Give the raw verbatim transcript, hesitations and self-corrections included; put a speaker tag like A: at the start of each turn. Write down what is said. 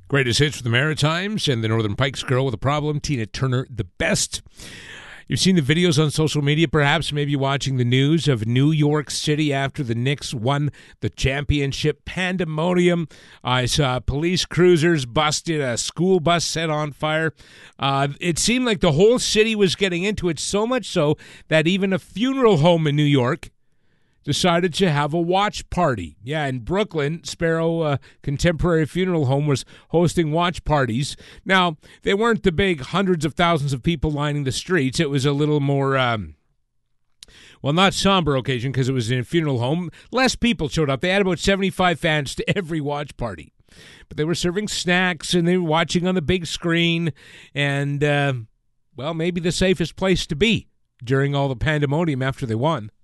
A: Greatest hits for the Maritimes and the Northern Pikes girl with a problem, Tina Turner, the best. You've seen the videos on social media, perhaps, maybe watching the news of New York City after the Knicks won the championship. Pandemonium. I saw police cruisers busted, a school bus set on fire. Uh, it seemed like the whole city was getting into it, so much so that even a funeral home in New York decided to have a watch party. Yeah, in Brooklyn, Sparrow uh, Contemporary Funeral Home was hosting watch parties. Now, they weren't the big hundreds of thousands of people lining the streets. It was a little more, um, well, not somber occasion because it was in a funeral home. Less people showed up. They had about seventy-five fans to every watch party. But they were serving snacks and they were watching on the big screen. And, uh, well, maybe the safest place to be during all the pandemonium after they won.